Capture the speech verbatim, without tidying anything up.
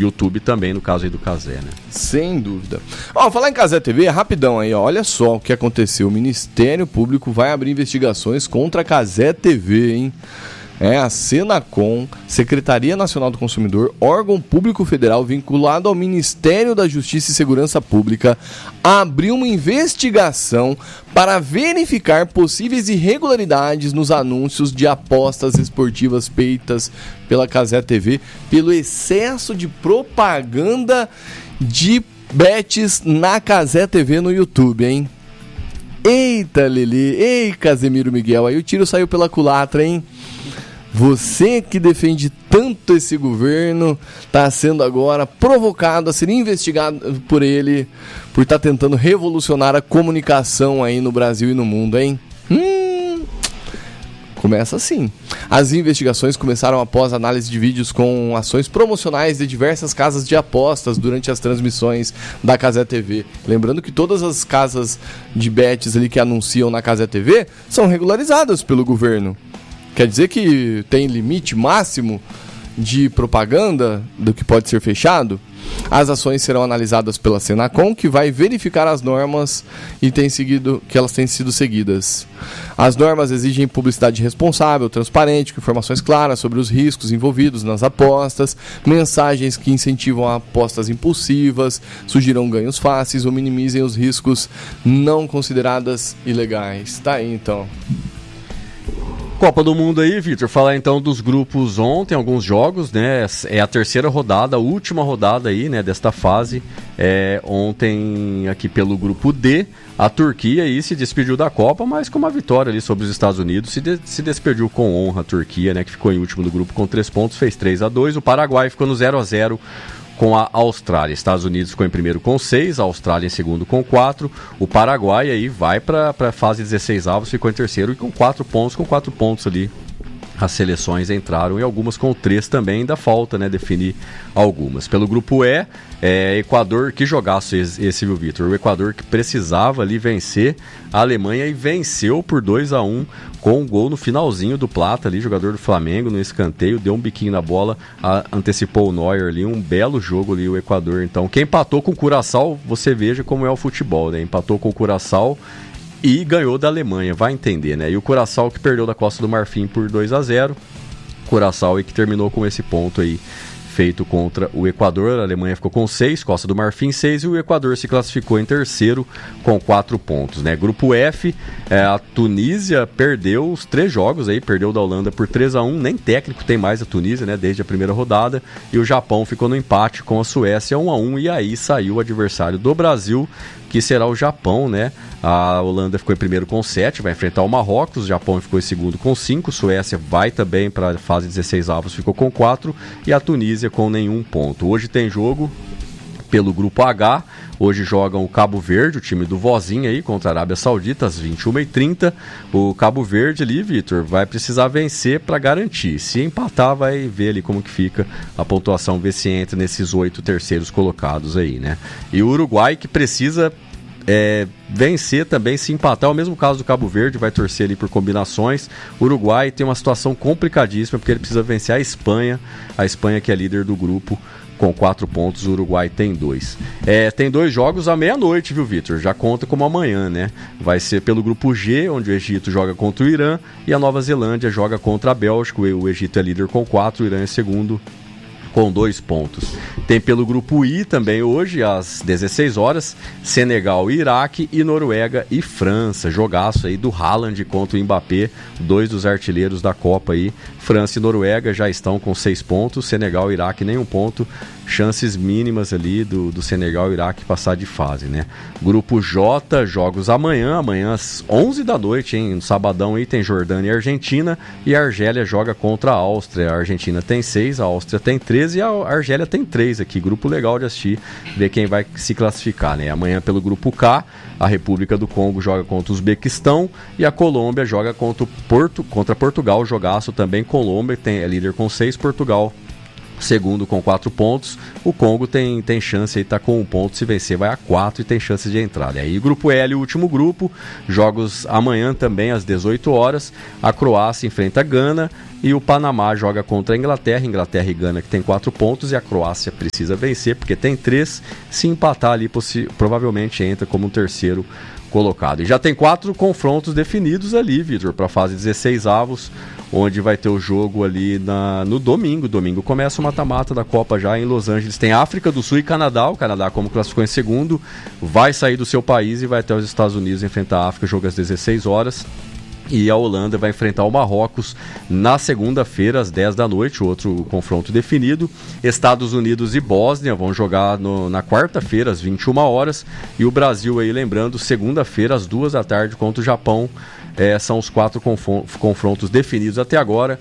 YouTube também, no caso aí do Cazé, né? Sem dúvida. Ó, falar em Cazé T V, rapidão aí, ó, olha só o que aconteceu. O Ministério Público vai abrir investigações contra a Cazé T V, hein? É a Senacom, Secretaria Nacional do Consumidor, órgão público federal vinculado ao Ministério da Justiça e Segurança Pública, abriu uma investigação para verificar possíveis irregularidades nos anúncios de apostas esportivas feitas pela Cazé T V, pelo excesso de propaganda de bets na Cazé T V no YouTube, hein? Eita, Lili, ei, Casemiro Miguel, aí o tiro saiu pela culatra, hein? Você que defende tanto esse governo está sendo agora provocado a ser investigado por ele por estar tá tentando revolucionar a comunicação aí no Brasil e no mundo, hein? Hum, começa assim. As investigações começaram após análise de vídeos com ações promocionais de diversas casas de apostas durante as transmissões da Cazé T V. Lembrando que todas as casas de bets ali que anunciam na Cazé T V são regularizadas pelo governo. Quer dizer que tem limite máximo de propaganda do que pode ser fechado? As ações serão analisadas pela Senacom, que vai verificar as normas e tem seguido, que elas têm sido seguidas. As normas exigem publicidade responsável, transparente, com informações claras sobre os riscos envolvidos nas apostas, mensagens que incentivam apostas impulsivas, sugiram ganhos fáceis ou minimizem os riscos não consideradas ilegais. Tá aí, então. Copa do Mundo aí, Vitor, falar então dos grupos ontem, alguns jogos, né, é a terceira rodada, a última rodada aí, né, desta fase, é, ontem aqui pelo grupo D, a Turquia aí se despediu da Copa, mas com uma vitória ali sobre os Estados Unidos, se, de, se despediu com honra a Turquia, né, que ficou em último do grupo com três pontos, fez três a dois, o Paraguai ficou no zero a zero com a Austrália. Estados Unidos ficou em primeiro com seis, a Austrália em segundo com quatro, o Paraguai aí vai para a fase dezesseis avos, ficou em terceiro e com quatro pontos, com quatro pontos ali. As seleções entraram e algumas com três também, ainda falta, né, definir algumas. Pelo grupo E, é, Equador, que jogaço esse, esse viu, Vitor? O Equador que precisava ali vencer a Alemanha e venceu por dois a um com um gol no finalzinho do Plata ali, jogador do Flamengo, no escanteio, deu um biquinho na bola, a, antecipou o Neuer ali, um belo jogo ali o Equador. Então, quem empatou com o Curaçao, você veja como é o futebol, né? Empatou com o Curaçao e ganhou da Alemanha, vai entender, né? E o Curaçao que perdeu da Costa do Marfim por dois a zero, Curaçao e que terminou com esse ponto aí feito contra o Equador. A Alemanha ficou com seis, Costa do Marfim seis e o Equador se classificou em terceiro com quatro pontos, né? Grupo F, é, a Tunísia perdeu os três jogos aí, perdeu da Holanda por três a um, nem técnico tem mais a Tunísia, né, desde a primeira rodada, e o Japão ficou no empate com a Suécia um a um, e aí saiu o adversário do Brasil, que será o Japão, né? A Holanda ficou em primeiro com sete, vai enfrentar o Marrocos, o Japão ficou em segundo com cinco, Suécia vai também para a fase dezesseis avos, ficou com quatro, e a Tunísia com nenhum ponto. Hoje tem jogo pelo grupo H, hoje jogam o Cabo Verde, o time do Vozinho aí, contra a Arábia Saudita, às vinte e uma e trinta. O Cabo Verde ali, Vitor, vai precisar vencer para garantir. Se empatar, vai ver ali como que fica a pontuação, ver se entra nesses oito terceiros colocados aí, né? E o Uruguai, que precisa é, vencer também, se empatar, é o mesmo caso do Cabo Verde, vai torcer ali por combinações. O Uruguai tem uma situação complicadíssima, porque ele precisa vencer a Espanha, a Espanha que é líder do grupo, com quatro pontos, o Uruguai tem dois. É, tem dois jogos à meia-noite, viu, Vitor? Já conta como amanhã, né? Vai ser pelo grupo G, onde o Egito joga contra o Irã e a Nova Zelândia joga contra a Bélgica. O Egito é líder com quatro, o Irã é segundo com dois pontos. Tem pelo grupo I também hoje, às dezesseis horas, Senegal e Iraque, e Noruega e França. Jogaço aí do Haaland contra o Mbappé, dois dos artilheiros da Copa aí. França e Noruega já estão com seis pontos, Senegal e Iraque nenhum ponto. Chances mínimas ali do, do Senegal e Iraque passar de fase, né? Grupo J, jogos amanhã, amanhã às onze da noite, hein? No sabadão aí tem Jordânia e Argentina, e a Argélia joga contra a Áustria. A Argentina tem seis, a Áustria tem treze e a Argélia tem três aqui. Grupo legal de assistir, ver quem vai se classificar, né? Amanhã pelo grupo K, a República do Congo joga contra o Uzbequistão e a Colômbia joga contra, o Porto, contra Portugal, jogaço também. Colômbia tem, é líder com seis, Portugal segundo com quatro pontos. O Congo tem, tem chance aí, tá com um ponto, se vencer vai a quatro e tem chance de entrar. E aí grupo L, o último grupo, jogos amanhã também às dezoito horas, a Croácia enfrenta a Gana e o Panamá joga contra a Inglaterra, Inglaterra e Gana que tem quatro pontos e a Croácia precisa vencer porque tem três, se empatar ali provavelmente entra como um terceiro colocado. E já tem quatro confrontos definidos ali, Vitor, para a fase dezesseis avos, onde vai ter o jogo ali na, no domingo. Domingo começa o mata-mata da Copa já em Los Angeles. Tem África do Sul e Canadá. O Canadá, como classificou em segundo, vai sair do seu país e vai até os Estados Unidos enfrentar a África, jogo às dezesseis horas. E a Holanda vai enfrentar o Marrocos na segunda-feira, às dez da noite, outro confronto definido. Estados Unidos e Bósnia vão jogar no, na quarta-feira, às vinte e uma horas. E o Brasil, aí lembrando, segunda-feira, às duas da tarde, contra o Japão. É, são os quatro confrontos definidos até agora.